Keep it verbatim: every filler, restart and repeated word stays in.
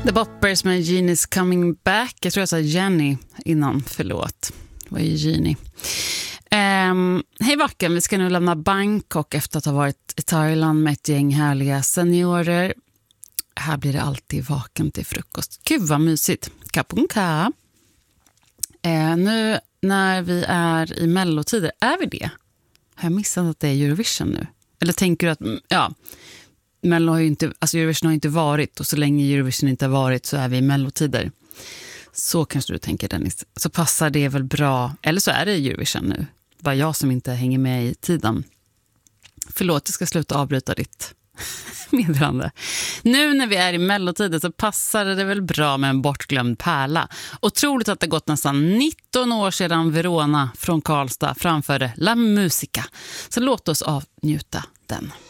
The Boppers med Genie's Coming Back. Jag tror jag sa Jenny innan, förlåt. Det var ju Genie. Um, Hej Vacken, vi ska nu lämna Bangkok efter att ha varit i Thailand med ett gäng härliga seniorer. Här blir det alltid vaken till frukost. Gud vad mysigt. Kapunka. Uh, nu när vi är i mellotider, är vi det? Har jag missat att det är Eurovision nu? Eller tänker du att, ja... Mello har ju inte, alltså Eurovision har inte varit, och så länge Eurovision inte har varit så är vi i mellotider. Så kanske du tänker, Dennis. Så passar det väl bra, eller så är det Eurovision nu. Bara jag som inte hänger med i tiden. Förlåt, jag ska sluta avbryta ditt meddelande. Nu när vi är i mellotider så passar det väl bra med en bortglömd pärla. Otroligt att det gått nästan nitton år sedan Verona från Karlstad framförde La Musica. Så låt oss avnjuta den.